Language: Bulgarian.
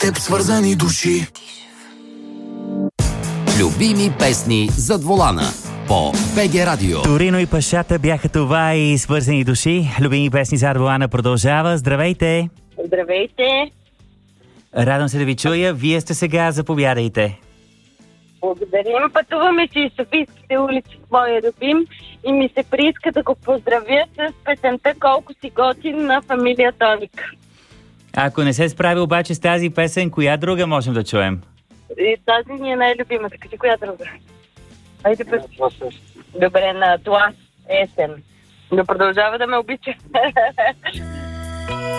теб свързани души. Любими песни зад волана по БГ Радио. Торино и Пашата бяха това и свързани души. Любими песни зад волана продължава. Здравейте! Здравейте! Радвам се да ви чуя. Вие сте сега, заповядайте. Благодарим. Пътуваме си из Софийските улици с моя любим и ми се прииска да го поздравя с песента "Колко си готин" на фамилия Тоник. Ако не се справи обаче с тази песен, коя друга можем да чуем? И тази ни е най-любимата. Кажи коя друга? Айде пъс. Добре, на това есен. Да продължава да ме обича.